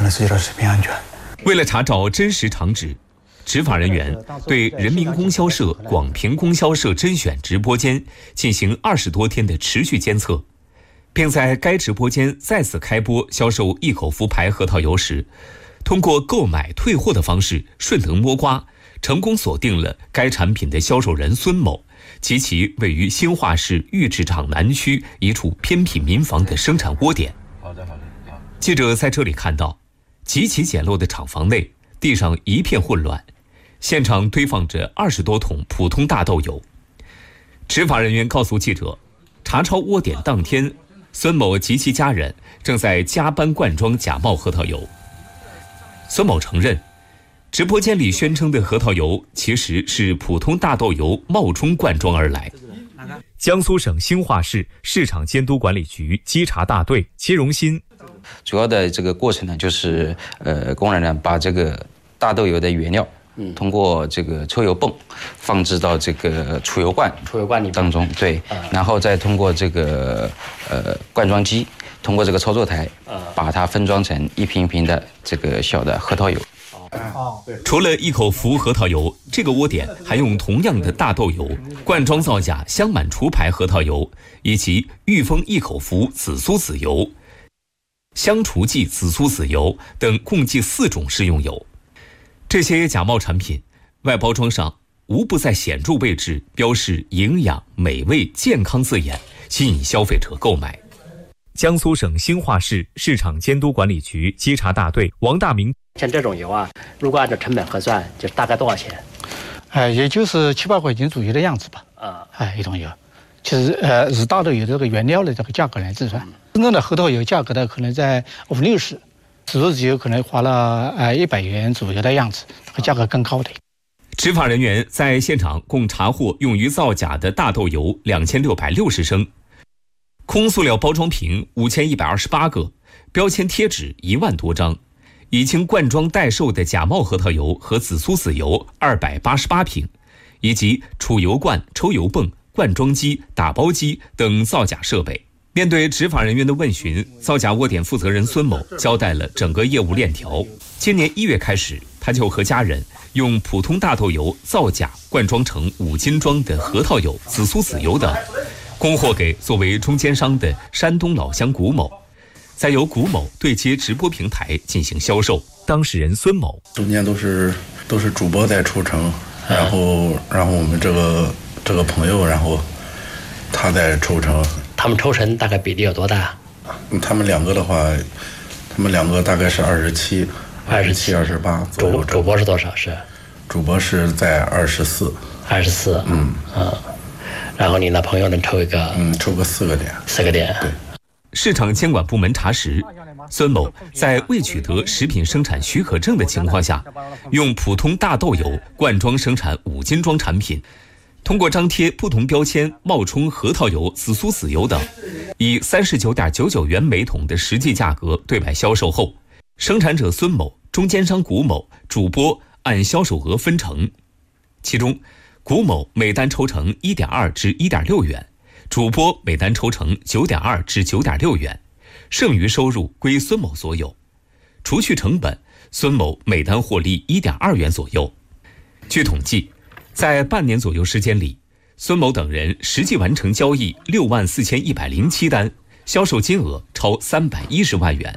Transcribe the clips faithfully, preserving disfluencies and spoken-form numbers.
能涉及到食品安全。 为了查找真实场址，执法人员对人民供销社、广平供销社甄选直播间进行二十多天的持续监测，并在该直播间再次开播销售一口福牌核桃油时，通过购买退货的方式顺藤摸瓜，成功锁定了该产品的销售人孙某及其位于兴化市玉制厂南区一处偏僻民房的生产窝点。好的，好的。记者在这里看到，极其简陋的厂房内，地上一片混乱，现场堆放着二十多桶普通大豆油。执法人员告诉记者，查抄窝点当天，孙某及其家人正在加班灌装假冒核桃油。孙某承认，直播间里宣称的核桃油其实是普通大豆油冒充灌装而来。江苏省兴化市市场监督管理局稽查大队戚荣新， 主要的这个过程呢，就是呃，工人呢把这个大豆油的原料，嗯，通过这个抽油泵放置到这个储油罐、 储油罐里当中，对，然后再通过这个呃灌装机，通过这个操作台，把它分装成一瓶一瓶的这个小的核桃油。 除了一口福核桃油，这个窝点还用同样的大豆油灌装造假香满厨牌核桃油，以及裕丰一口福紫苏籽油、香厨记紫苏籽油等共计四种食用油。这些假冒产品外包装上无不在显著位置标示营养、美味、健康字眼，吸引消费者购买。江苏省兴化市市场监督管理局稽查大队王大明， 像这种油啊，如果按照成本核算，就大概多少钱？ 哎，也就是七八块钱左右的样子吧。啊，哎，一桶油，其实呃是大豆油这个原料的这个价格来计算，真正的核桃油价格呢可能在五六十，紫苏籽油可能花了呃一百元左右的样子，这个价格更高的。 执法人员在现场共查获用于造假的大豆油两千六百六十升。空塑料包装瓶五千一百二十八个，标签贴纸一万多张，已经灌装代售的假冒核桃油和紫苏籽油二百八十八瓶，以及储油罐、抽油泵、灌装机、打包机等造假设备。面对执法人员的问询，造假窝点负责人孙某交代了整个业务链条。今年一月开始，他就和家人用普通大豆油造假灌装成五斤装的核桃油、紫苏籽油等，供货给作为中间商的山东老乡古某，再由古某对接直播平台进行销售。当事人孙某， 中间都是都是主播在抽成，然后然后我们这个这个朋友，然后他在抽成。 他们抽成大概比例有多大？ 他们两个的话，他们两个大概是二十七、二十七、二十八左右。 主主播是多少？是主播是在二十四。 二十四，嗯嗯。然后你那朋友能抽一个？ 嗯，抽个四个点。 四个点。 对。 市场监管部门查实，孙某在未取得食品生产许可证的情况下，用普通大豆油灌装生产五斤装产品。通过张贴不同标签冒充核桃油、紫苏籽油等，以三十九点九九元每桶的实际价格对外销售后，生产者孙某、中间商古某、主播按销售额分成，其中古某每单抽成 一点二 至 一点六元，主播每单抽成 九点二 至 九点六元，剩余收入归孙某所有。除去成本，孙某每单获利 一点二元左右。据统计，在半年左右时间里，孙某等人实际完成交易六万四千一百零七单，销售金额超三百一十万元。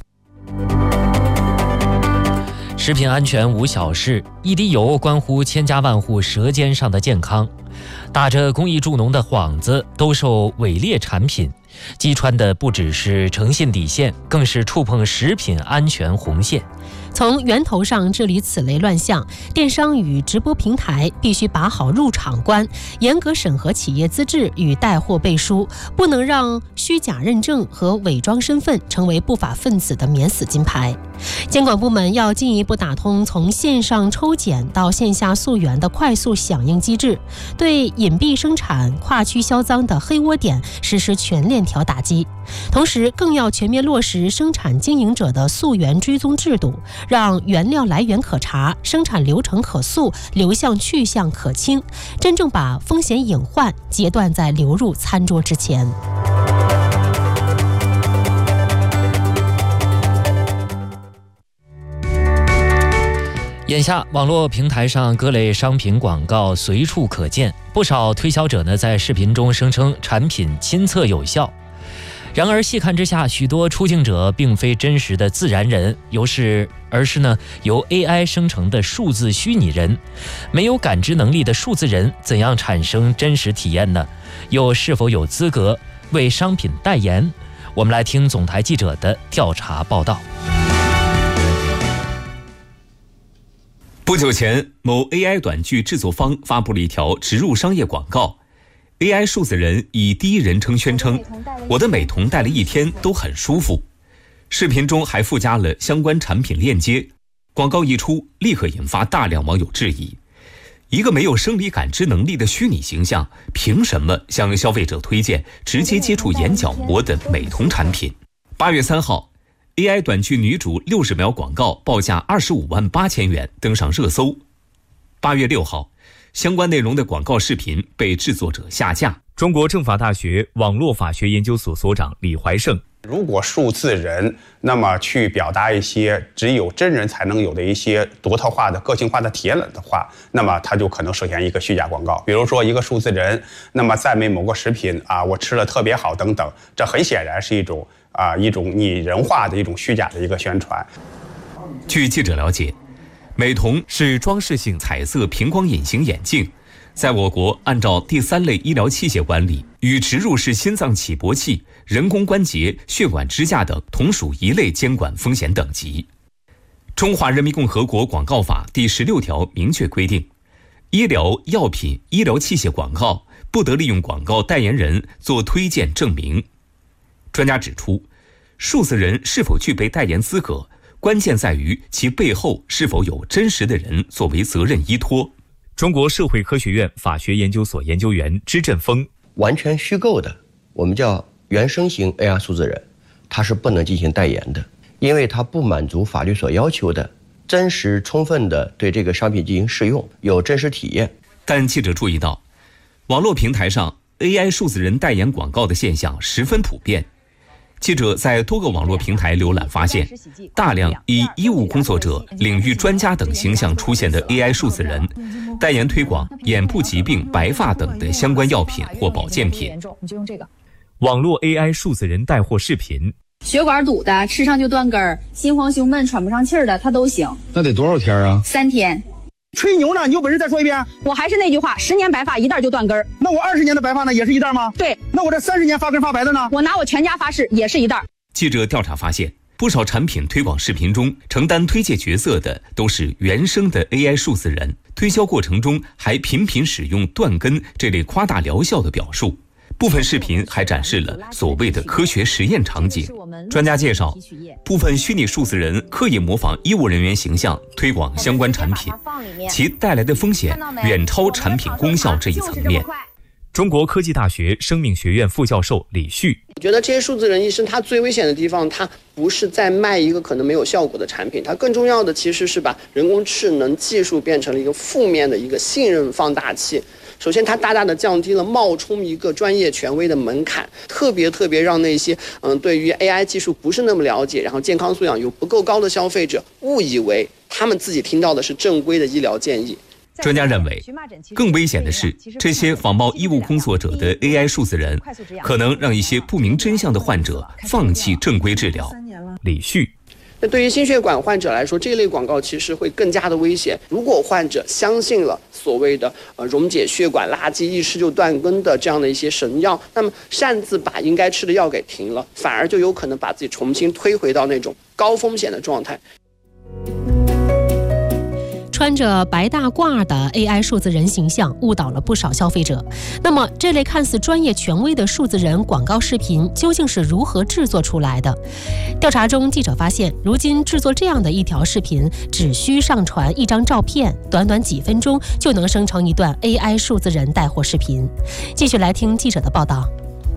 食品安全无小事，一滴油关乎千家万户舌尖上的健康。打着公益助农的幌子兜售伪劣产品，击穿的不只是诚信底线，更是触碰食品安全红线。 从源头上治理此类乱象，电商与直播平台必须把好入场关，严格审核企业资质与带货背书，不能让虚假认证和伪装身份成为不法分子的免死金牌。监管部门要进一步打通从线上抽检到线下溯源的快速响应机制，对隐蔽生产、跨区销赃的黑窝点实施全链条打击。同时，更要全面落实生产经营者的溯源追踪制度，让原料来源可查，生产流程可溯，流向去向可清，真正把风险隐患截断在流入餐桌之前。 眼下，网络平台上各类商品广告随处可见，不少推销者呢在视频中声称产品亲测有效。然而细看之下，许多出镜者并非真实的自然人，由是而是呢由 A I 生成的数字虚拟人。没有感知能力的数字人怎样产生真实体验呢？又是否有资格为商品代言？我们来听总台记者的调查报道。 不久前，某 A I 短剧制作方发布了一条植入商业广告。A I 数字人以第一人称宣称：“我的美瞳戴了一天都很舒服。”视频中还附加了相关产品链接。广告一出，立刻引发大量网友质疑：一个没有生理感知能力的虚拟形象，凭什么向消费者推荐直接接触眼角膜的美瞳产品？八月三号。A I 短剧女主六十秒广告报价二十五万八千元登上热搜。八月六号，相关内容的广告视频被制作者下架。 中国政法大学网络法学研究所所长李怀胜： 如果数字人那么去表达一些只有真人才能有的一些独特化的个性化的体验的话，那么它就可能涉嫌一个虚假广告。比如说一个数字人那么赞美某个食品啊，我吃了特别好等等，这很显然是一种啊一种拟人化的一种虚假的一个宣传。 据记者了解，美瞳是装饰性彩色平光隐形眼镜，在我国按照第三类医疗器械管理，与植入式心脏起搏器、人工关节、血管支架等同属一类监管风险等级。中华人民共和国广告法第十六条明确规定，医疗药品、医疗器械广告不得利用广告代言人做推荐证明。专家指出，数字人是否具备代言资格，关键在于其背后是否有真实的人作为责任依托。 中国社会科学院法学研究所研究员支振峰： 完全虚构的，我们叫原生型 A I 数字人，它是不能进行代言的，因为它不满足法律所要求的真实充分的对这个商品进行试用，有真实体验。 但记者注意到，网络平台上 A I 数字人代言广告的现象十分普遍。记者在多个网络平台浏览发现，大量以医务工作者、领域专家等形象出现的 A I 数字人，代言推广眼部疾病、白发等的相关药品或保健品。 网络 A I 数字人带货视频： 血管堵的，吃上就断根儿；心慌胸闷、喘不上气儿的，他都行。 那得多少天啊？ 三天。 吹牛呢？你有本事再说一遍。 我还是那句话，十年白发一袋就断根儿。 那我二十年的白发呢，也是一袋吗？ 对。 那我这三十年发根发白的呢？ 我拿我全家发誓，也是一袋。 记者调查发现，不少产品推广视频中承担推介角色的都是原生的 A I 数字人，推销过程中还频频使用断根这类夸大疗效的表述。部分视频还展示了所谓的科学实验场景。专家介绍，部分虚拟数字人刻意模仿医务人员形象推广相关产品，其带来的风险远超产品功效这一层面。 中国科技大学生命学院副教授李旭： 我觉得这些数字人医生他最危险的地方，他不是在卖一个可能没有效果的产品，他更重要的其实是把人工智能技术变成了一个负面的一个信任放大器。首先，它大大的降低了冒充一个专业权威的门槛，特别特别让那些嗯对于 A I 技术不是那么了解，然后健康素养又不够高的消费者，误以为他们自己听到的是正规的医疗建议。 专家认为，更危险的是，这些仿冒医务工作者的 A I 数字人，可能让一些不明真相的患者放弃正规治疗。 李旭： 那对于心血管患者来说，这一类广告其实会更加的危险。如果患者相信了所谓的呃溶解血管垃圾、一吃就断根的这样的一些神药，那么擅自把应该吃的药给停了，反而就有可能把自己重新推回到那种高风险的状态。 穿着白大褂的 A I 数字人形象误导了不少消费者。那么，这类看似专业权威的数字人广告视频究竟是如何制作出来的？调查中，记者发现，如今制作这样的一条视频，只需上传一张照片，短短几分钟就能生成一段 A I 数字人带货视频。继续来听记者的报道。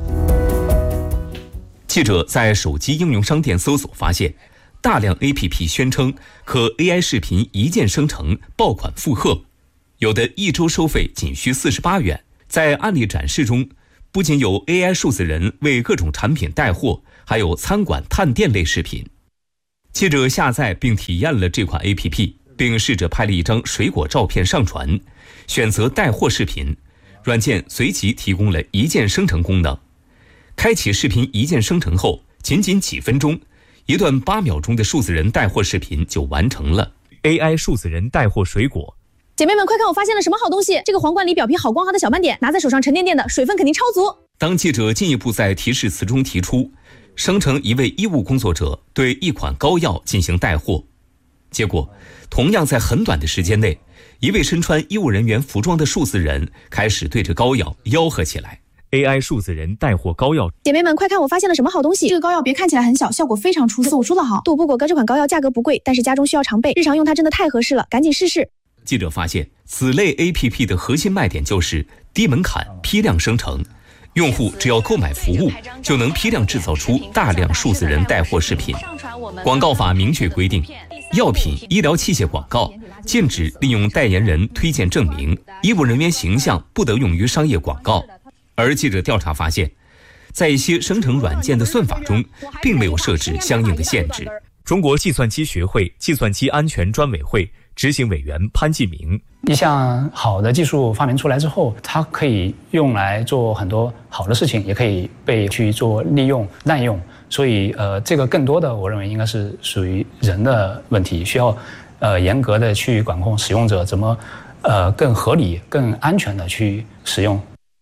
记者在手机应用商店搜索发现，大量 A P P 宣称可 A I 视频一键生成、爆款负荷，有的一周收费仅需四十八元。在案例展示中，不仅有 A I 数字人为各种产品带货，还有餐馆探店类视频。记者下载并体验了这款 A P P， 并试着拍了一张水果照片上传，选择带货视频，软件随即提供了一键生成功能。开启视频一键生成后，仅仅几分钟，一段八秒钟的数字人带货视频就完成了。 A I 数字人带货水果。 姐妹们，快看我发现了什么好东西！这个皇冠里表皮好光滑的小斑点，拿在手上沉甸甸的，水分肯定超足。 当记者进一步在提示词中提出，生成一位医务工作者对一款膏药进行带货，结果同样在很短的时间内，一位身穿医务人员服装的数字人开始对着膏药吆喝起来。 A I 数字人带货膏药。 姐妹们，快看我发现了什么好东西！这个膏药别看起来很小，效果非常出色。我说的好，杜布果哥这款膏药价格不贵，但是家中需要常备，日常用它真的太合适了，赶紧试试。 记者发现，此类 A P P 的核心卖点就是低门槛、批量生成，用户只要购买服务，就能批量制造出大量数字人带货视频。广告法明确规定，药品、医疗器械广告禁止利用代言人推荐证明，医务人员形象不得用于商业广告。而记者调查发现，在一些生成软件的算法中，并没有设置相应的限制。 中国计算机学会计算机安全专委会执行委员潘继明： 一项好的技术发明出来之后，它可以用来做很多好的事情，也可以被去做利用、滥用。所以，呃，这个更多的我认为应该是属于人的问题，需要呃严格的去管控使用者怎么呃更合理、更安全的去使用。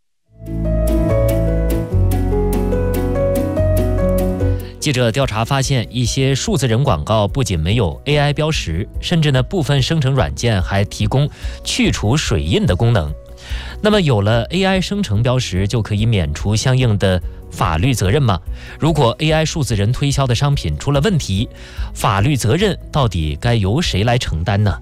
记者调查发现，一些数字人广告不仅没有 A I 标识，甚至呢部分生成软件还提供去除水印的功能。那么有了 A I 生成标识，就可以免除相应的法律责任吗？如果 A I 数字人推销的商品出了问题，法律责任到底该由谁来承担呢？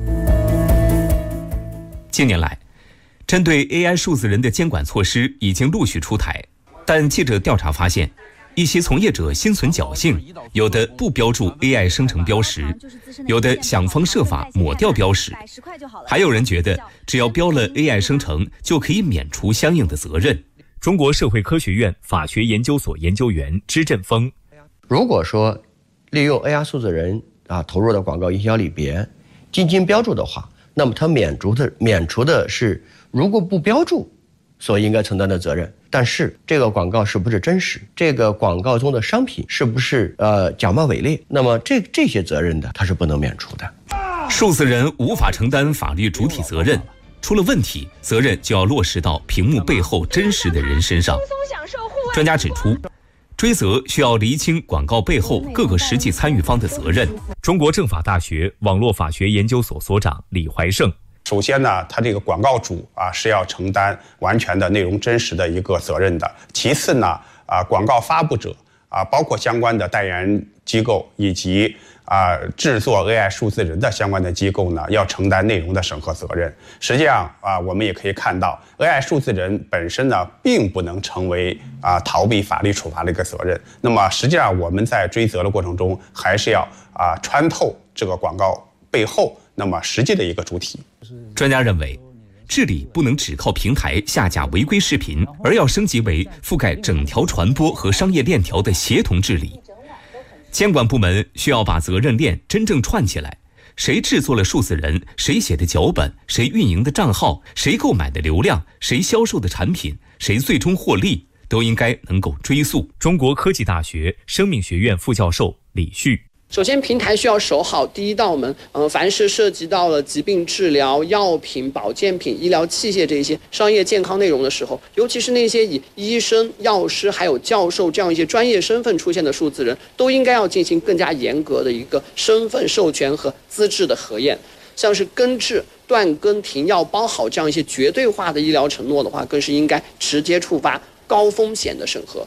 近年来，针对 A I 数字人的监管措施已经陆续出台，但记者调查发现，一些从业者心存侥幸，有的不标注 A I 生成标识，有的想方设法抹掉标识，还有人觉得只要标了 A I 生成就可以免除相应的责任。 中国社会科学院法学研究所研究员支振峰： 如果说利用 A I 数字人啊投入的广告营销里边进行标注的话，那么它免除的免除的是如果不标注所应该承担的责任。但是这个广告是不是真实？这个广告中的商品是不是呃假冒伪劣？那么这这些责任的，它是不能免除的。 数字人无法承担法律主体责任，出了问题，责任就要落实到屏幕背后真实的人身上。专家指出，追责需要厘清广告背后各个实际参与方的责任。 中国政法大学网络法学研究所所长李怀胜： 首先呢，它这个广告主啊是要承担完全的内容真实的一个责任的。其次呢，啊广告发布者啊，包括相关的代言机构以及啊制作 A I 数字人的相关的机构呢，要承担内容的审核责任。实际上啊，我们也可以看到 ，A I 数字人本身呢，并不能成为啊逃避法律处罚的一个责任。那么实际上我们在追责的过程中，还是要啊穿透这个广告背后那么实际的一个主体。 专家认为，治理不能只靠平台下架违规视频，而要升级为覆盖整条传播和商业链条的协同治理。监管部门需要把责任链真正串起来，谁制作了数字人，谁写的脚本，谁运营的账号，谁购买的流量，谁销售的产品，谁最终获利，都应该能够追溯。 中国科技大学生命学院副教授李旭： 首先，平台需要守好第一道门。呃，凡是涉及到了疾病治疗、药品、保健品、医疗器械这一些商业健康内容的时候，尤其是那些以医生、药师还有教授这样一些专业身份出现的数字人，都应该要进行更加严格的一个身份授权和资质的核验。像是根治、断根、停药、包好这样一些绝对化的医疗承诺的话，更是应该直接触发高风险的审核。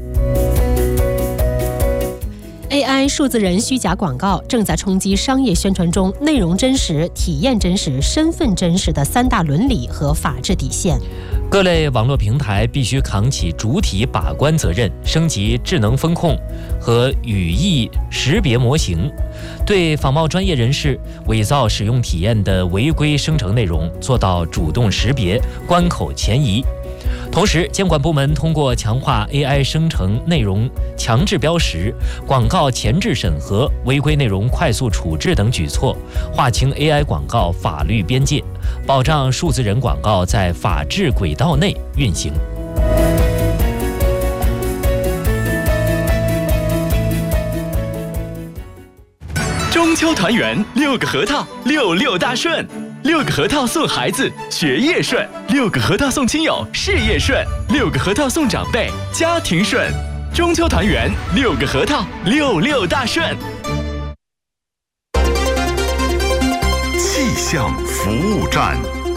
A I 数字人虚假广告正在冲击商业宣传中内容真实、体验真实、身份真实的三大伦理和法治底线。 各类网络平台必须扛起主体把关责任，升级智能风控和语义识别模型，对仿冒专业人士伪造使用体验的违规生成内容做到主动识别、关口前移。同同时，监管部门通过强化 A I 生成内容强制标识、广告前置审核、违规内容快速处置等举措，划清 A I 广告法律边界，保障数字人广告在法治轨道内运行。 中秋团圆，六个核桃，六六大顺。六个核桃送孩子，学业顺；六个核桃送亲友，事业顺；六个核桃送长辈，家庭顺。中秋团圆，六个核桃，六六大顺。 气象服务站，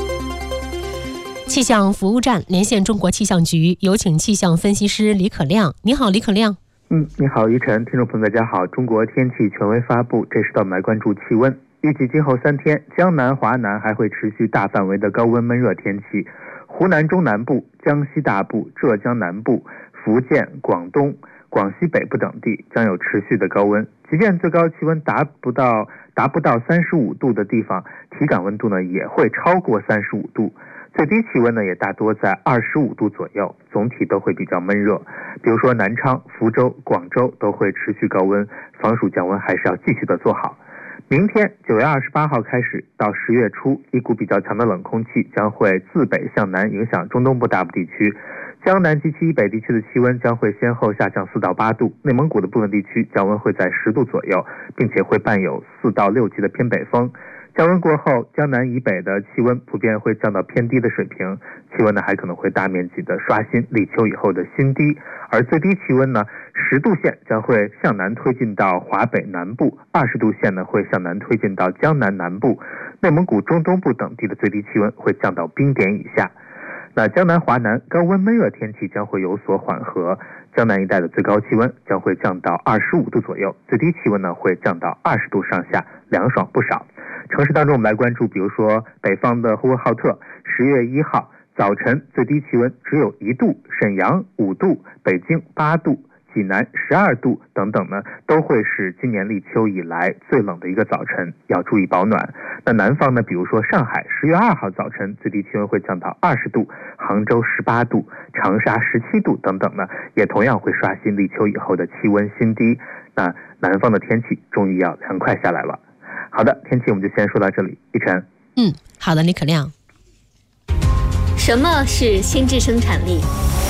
气象服务站连线中国气象局，有请气象分析师李可亮。你好，李可亮。 嗯，你好，于晨，听众朋友大家好。中国天气权威发布，这时段我们来关注气温。预计今后三天，江南、华南还会持续大范围的高温闷热天气，湖南中南部、江西大部、浙江南部、福建、广东、广西北部等地将有持续的高温。即便最高气温达不到达不到三十五度的地方，体感温度呢也会超过三十五度。最低气温呢也大多在二十五度左右，总体都会比较闷热。比如说南昌、福州、广州都会持续高温，防暑降温还是要继续的做好。明天九月二十八号开始到十月初，一股比较强的冷空气将会自北向南影响中东部大部地区，江南及其以北地区的气温将会先后下降四到八度，内蒙古的部分地区降温会在十度左右，并且会伴有四到六级的偏北风。降温过后，江南以北的气温普遍会降到偏低的水平，气温呢还可能会大面积的刷新立秋以后的新低，而最低气温呢十度线将会向南推进到华北南部，二十度线呢会向南推进到江南南部，内蒙古中东部等地的最低气温会降到冰点以下。那江南、华南高温闷热天气将会有所缓和，江南一带的最高气温将会降到二十五度左右，最低气温呢会降到二十度上下，凉爽不少。城市当中我们来关注，比如说北方的呼和浩特，十月一号早晨最低气温只有一度，沈阳五度，北京八度，济南十二度等等呢，都会是今年立秋以来最冷的一个早晨，要注意保暖。那南方呢，比如说上海十月二号早晨最低气温会降到二十度，杭州十八度，长沙十七度等等呢，也同样会刷新立秋以后的气温新低。那南方的天气终于要凉快下来了。好的，天气我们就先说到这里。一晨， 嗯，好的，李可亮。 什么是心智生产力？